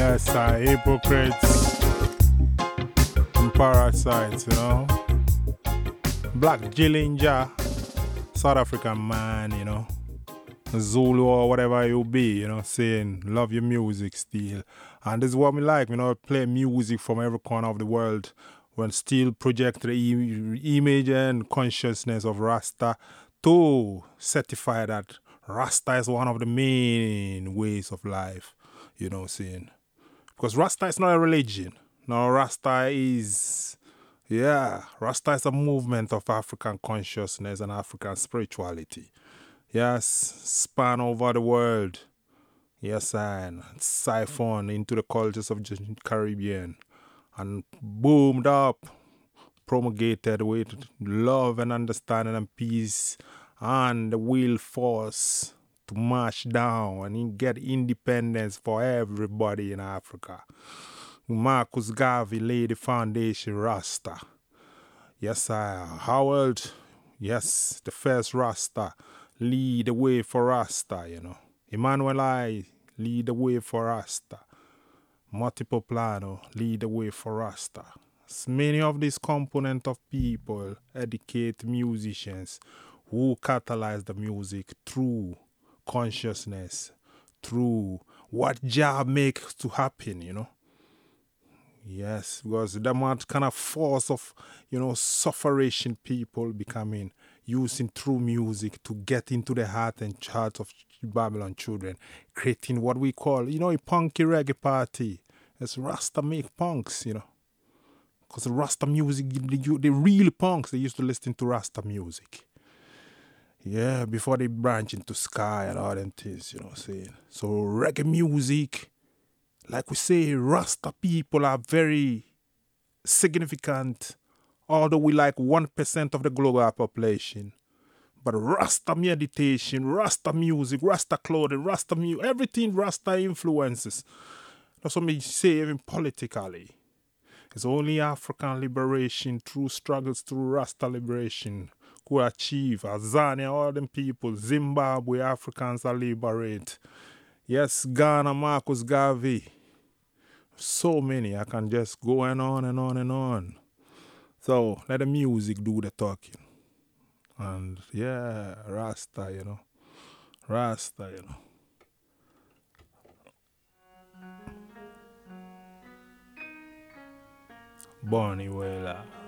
Yes, hypocrites and parasites, Black Gillinger, South African man, Zulu or whatever you be, saying love your music still. And this is what we like, play music from every corner of the world when still project the image and consciousness of Rasta to certify that Rasta is one of the main ways of life, saying. Because Rasta is not a religion. No, Rasta is a movement of African consciousness and African spirituality. Yes, span over the world. Yes, and siphon into the cultures of the Caribbean and boomed up, promulgated with love and understanding and peace and the will force to march down and get independence for everybody in Africa. Marcus Garvey laid the foundation Rasta. Yes, Howard, yes, the first Rasta, lead the way for Rasta, Emmanuel I, lead the way for Rasta. Multiple Plano, lead the way for Rasta. Many of these component of people educate musicians who catalyze the music through consciousness, through what job makes to happen, Yes, because that kind of force of, sufferation people becoming, using through music to get into the heart and heart of Babylon children, creating what we call, a punky reggae party. It's Rasta make punks, Because the Rasta music, the real punks, they used to listen to Rasta music. Yeah, before they branch into Sky and all them things, saying. So reggae music, like we say, Rasta people are very significant, although we like 1% of the global population. But Rasta meditation, Rasta music, Rasta clothing, Rasta music, everything Rasta influences. That's what we say even politically. It's only African liberation through struggles through Rasta liberation who achieve Azania, all them people, Zimbabwe, Africans are liberate. Yes, Ghana, Marcus Garvey. So many, I can just go on and on and on. So let the music do the talking. And yeah, Rasta, Rasta, Bonnie Wailer.